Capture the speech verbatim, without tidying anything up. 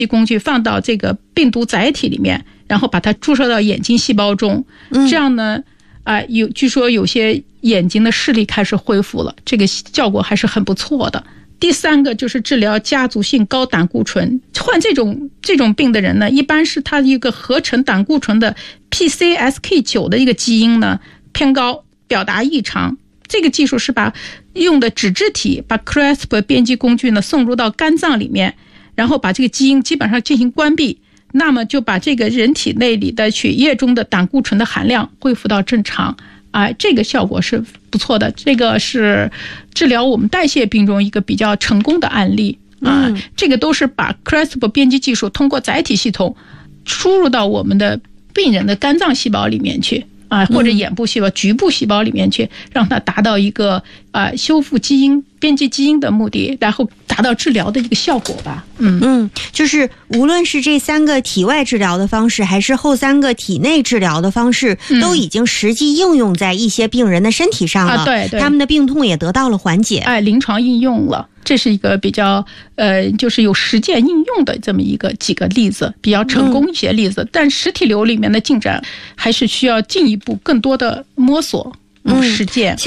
工具放到这个病毒载体里面，然后把它注射到眼睛细胞中，这样呢啊、呃，有据说有些眼睛的视力开始恢复了，这个效果还是很不错的。第三个就是治疗家族性高胆固醇，患这种这种病的人呢，一般是他一个合成胆固醇的 P C S K 九 的一个基因呢偏高，表达异常。这个技术是把用的脂质体把 CRISPR 编辑工具呢送入到肝脏里面，然后把这个基因基本上进行关闭，那么就把这个人体内里的血液中的胆固醇的含量恢复到正常啊、呃，这个效果是不错的。这个是治疗我们代谢病中一个比较成功的案例啊、呃嗯。这个都是把 CRISPR 编辑技术通过载体系统输入到我们的病人的肝脏细胞里面去啊，或者眼部细胞、局部细胞里面去，让它达到一个啊修复基因、编辑基因的目的，然后达到治疗的一个效果吧。嗯嗯，就是无论是这三个体外治疗的方式，还是后三个体内治疗的方式，嗯、都已经实际应用在一些病人的身体上了。 啊，对对， 他们的病痛也得到了缓解。 哎，临床应用了。这是一个比较呃，就是有实践应用的这么一个几个例子，比较成功一些例子。嗯、但实体瘤里面的进展还是需要进一步更多的摸索、嗯、实践。